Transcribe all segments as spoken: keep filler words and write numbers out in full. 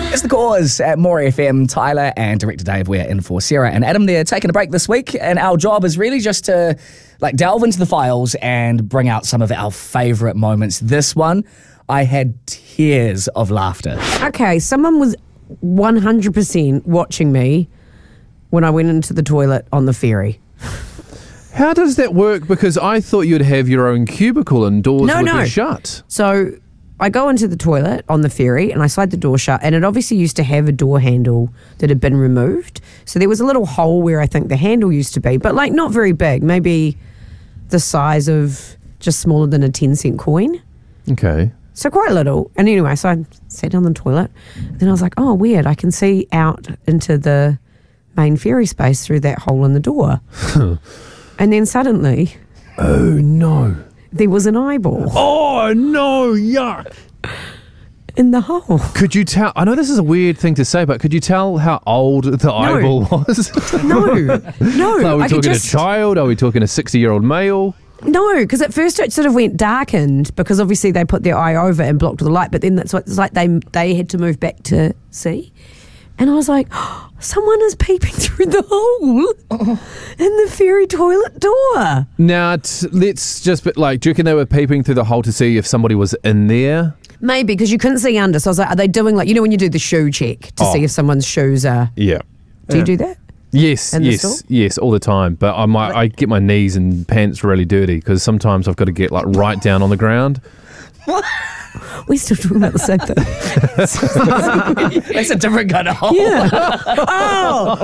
It's The Cause at More F M. Tyler and Director Dave, we're in for Sarah and Adam. They're taking a break this week, and our job is really just to like delve into the files and bring out some of our favourite moments. This one, I had tears of laughter. Okay, someone was one hundred percent watching me when I went into the toilet on the ferry. How does that work? Because I thought you'd have your own cubicle and doors No, would no. be shut. So I go into the toilet on the ferry and I slide the door shut, and it obviously used to have a door handle that had been removed. So there was a little hole where I think the handle used to be, but like not very big, maybe the size of just smaller than a ten cent coin. Okay. So quite little. And anyway, so I sat down the toilet. Then I was like, oh, weird. I can see out into the main ferry space through that hole in the door. And then suddenly... Oh, no. There was an eyeball. Oh, no. Yuck. In the hole. Could you tell... I know this is a weird thing to say, but could you tell how old the eyeball was? No. No. Are we I could talking just... a child? Are we talking a sixty-year-old male? No, because at first it sort of went darkened because obviously they put their eye over and blocked the light, but then that's what it's like they they had to move back to see. And I was like, oh, someone is peeping through the hole oh. in the ferry toilet door. Now, t- let's just, be, like, do you reckon they were peeping through the hole to see if somebody was in there? Maybe, because you couldn't see under. So I was like, are they doing like, you know when you do the shoe check to oh. see if someone's shoes are... Yeah. Do yeah. you do that? Yes, in yes, yes, all the time. But I might, I get my knees and pants really dirty because sometimes I've got to get like right down on the ground. We're still talking about the same thing. That's a different kind of hole. Yeah. Oh,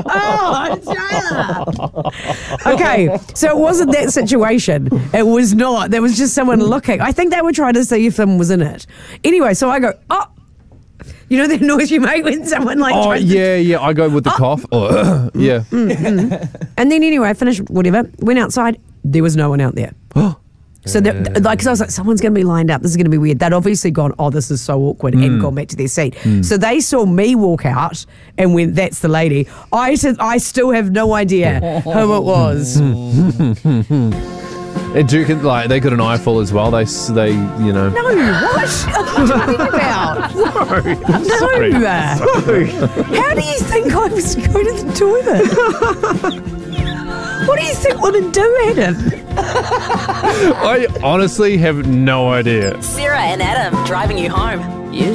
oh, Tyler. Okay, so it wasn't that situation. It was not. There was just someone looking. I think they were trying to see if someone was in it. Anyway, so I go, oh. You know that noise you make when someone like... Oh, yeah, to... yeah. I go with the oh. cough. Oh, yeah. Mm-hmm. And then anyway, I finished whatever, went outside. There was no one out there. So, that, like, cause I was like, someone's going to be lined up. This is going to be weird. They'd obviously gone, oh, this is so awkward, mm. and gone back to their seat. Mm. So they saw me walk out and went, that's the lady. I said, I still have no idea who it was. And do you reckon, like, they got an eyeful as well? They, they, you know. No, what are you talking about? Sorry. No. Sorry. Sorry. How do you think I was going to the toilet? What do you think women do, Adam? I honestly have no idea. Sarah and Adam driving you home.